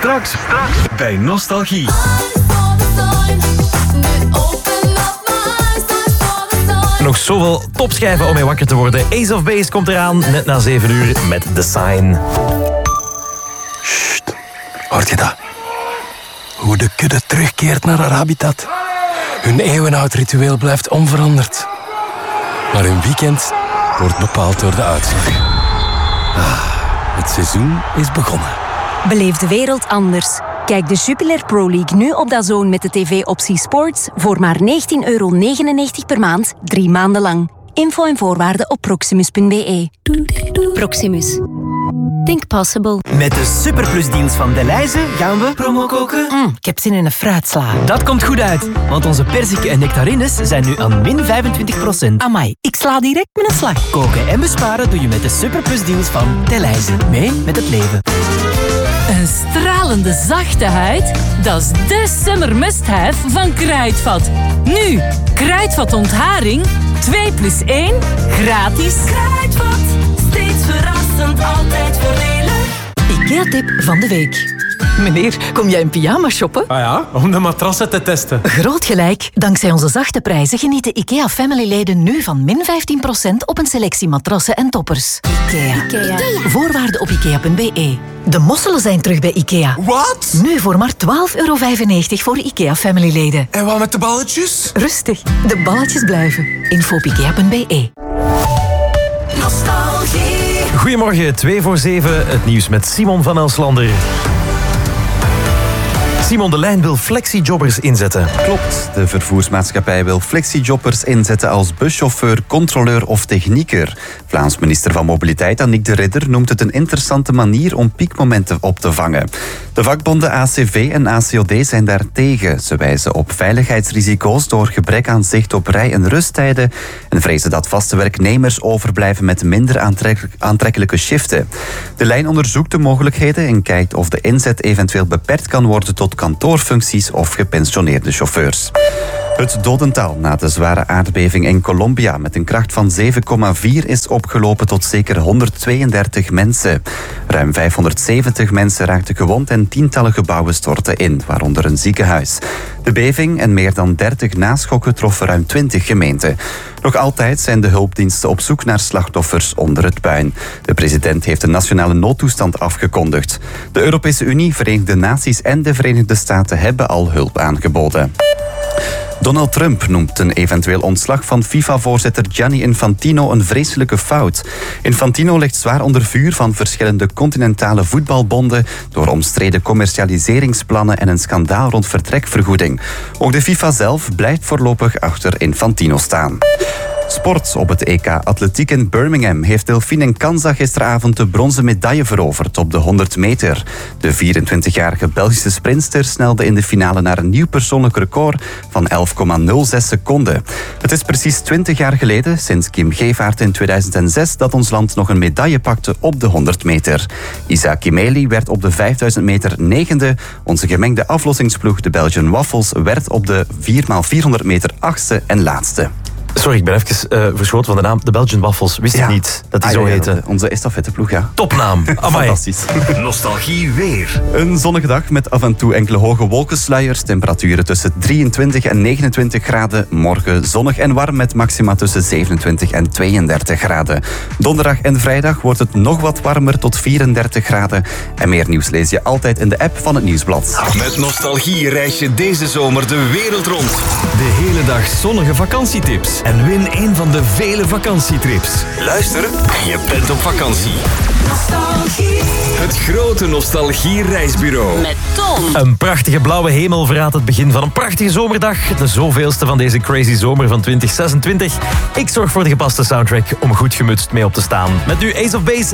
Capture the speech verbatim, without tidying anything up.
Straks, straks bij Nostalgie. Nog zoveel topschijven om mee wakker te worden. Ace of Base komt eraan, net na zeven uur met The Sign. Sst, hoort je dat? Hoe de kudde terugkeert naar haar habitat. Hun eeuwenoud ritueel blijft onveranderd. Maar hun weekend wordt bepaald door de uitslag. Ah, het seizoen is begonnen. Beleef de wereld anders. Kijk de Jupiler Pro League nu op DAZN met de tv-optie Sports voor maar negentien euro negenennegentig per maand, drie maanden lang. Info en voorwaarden op proximus punt b e. Proximus. Think possible. Met de superplusdeals van Delhaize gaan we promo koken. Mm, ik heb zin in een fruitsla. Dat komt goed uit, want onze perziken en nectarines zijn nu aan min vijfentwintig procent. Amai, ik sla direct met een slag. Koken en besparen doe je met de superplusdeals van Delhaize. Mee met het leven. Een stralende zachte huid? Dat is de summer must-have van Kruidvat. Nu, Kruidvat ontharing, twee plus één, gratis. Kruidvat, steeds verrassend, altijd voordelig. IKEA-tip van de week. Meneer, kom jij in pyjama shoppen? Ah ja, om de matrassen te testen. Groot gelijk. Dankzij onze zachte prijzen genieten IKEA-family-leden nu van min vijftien procent op een selectie matrassen en toppers. IKEA. Ikea. Voorwaarden op ikea punt b e. De mosselen zijn terug bij IKEA. Wat? Nu voor maar twaalf euro vijfennegentig voor IKEA-family-leden. En wat met de balletjes? Rustig, de balletjes blijven. Info op ikea punt b e. Nostalgie. Goedemorgen, twee voor zeven. Het nieuws met Simon van Elslander. Simon, de lijn wil flexiejobbers inzetten. Klopt, de vervoersmaatschappij wil flexiejobbers inzetten als buschauffeur, controleur of technieker. Vlaams minister van Mobiliteit Annick de Ridder noemt het een interessante manier om piekmomenten op te vangen. De vakbonden A C V en A C O D zijn daar tegen. Ze wijzen op veiligheidsrisico's door gebrek aan zicht op rij- en rusttijden en vrezen dat vaste werknemers overblijven met minder aantrek- aantrekkelijke shiften. De lijn onderzoekt de mogelijkheden en kijkt of de inzet eventueel beperkt kan worden tot kantoorfuncties of gepensioneerde chauffeurs. Het dodental na de zware aardbeving in Colombia met een kracht van zeven komma vier is opgelopen tot zeker honderdtweeëndertig mensen. Ruim vijfhonderdzeventig mensen raakten gewond en tientallen gebouwen stortten in, waaronder een ziekenhuis. De beving en meer dan dertig naschokken troffen ruim twintig gemeenten. Nog altijd zijn de hulpdiensten op zoek naar slachtoffers onder het puin. De president heeft een nationale noodtoestand afgekondigd. De Europese Unie, Verenigde Naties en de Verenigde Staten hebben al hulp aangeboden. Donald Trump noemt een eventueel ontslag van FIFA-voorzitter Gianni Infantino een vreselijke fout. Infantino ligt zwaar onder vuur van verschillende continentale voetbalbonden door omstreden commercialiseringsplannen en een schandaal rond vertrekvergoeding. Ook de FIFA zelf blijft voorlopig achter Infantino staan. Sport. Op het E K Atletiek in Birmingham heeft Delphine Kanza gisteravond de bronzen medaille veroverd op de honderd meter. De vierentwintigjarige Belgische sprinter snelde in de finale naar een nieuw persoonlijk record van elf komma nul zes seconden. Het is precies twintig jaar geleden, sinds Kim Gevaert in tweeduizend zes, dat ons land nog een medaille pakte op de honderd meter. Isa Kimeli werd op de vijfduizend meter negende. Onze gemengde aflossingsploeg, de Belgian Waffles, werd op de vier bij vierhonderd meter achtste en laatste. Sorry, ik ben even uh, verschoten van de naam. De Belgian Waffles. Wist ja. ik niet dat die ah, zo ja, heette. Onze estafetteploeg, ja. Topnaam. Amai. Fantastisch. Nostalgie weer. Een zonnige dag met af en toe enkele hoge wolkensluiers. Temperaturen tussen drieëntwintig en negenentwintig graden. Morgen zonnig en warm met maxima tussen zevenentwintig en tweeëndertig graden. Donderdag en vrijdag wordt het nog wat warmer tot vierendertig graden. En meer nieuws lees je altijd in de app van het Nieuwsblad. Met Nostalgie reis je deze zomer de wereld rond. De hele dag zonnige vakantietips. En win een van de vele vakantietrips. Luister en je bent op vakantie. Nostalgie. Het grote Nostalgie reisbureau. Met Tom. Een prachtige blauwe hemel verraadt het begin van een prachtige zomerdag. De zoveelste van deze crazy zomer van twintig zesentwintig. Ik zorg voor de gepaste soundtrack om goed gemutst mee op te staan. Met nu Ace of Base.